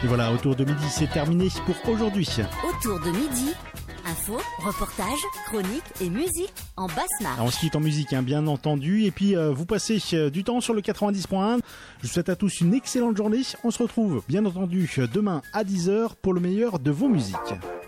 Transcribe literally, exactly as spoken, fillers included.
Et voilà, autour de midi, c'est terminé pour aujourd'hui. Autour de midi, info, reportage, chronique et musique en Basse-Marche. On se quitte en musique, hein, bien entendu. Et puis, euh, vous passez euh, du temps sur le quatre-vingt-dix point un. Je vous souhaite à tous une excellente journée. On se retrouve, bien entendu, demain à dix heures pour le meilleur de vos musiques.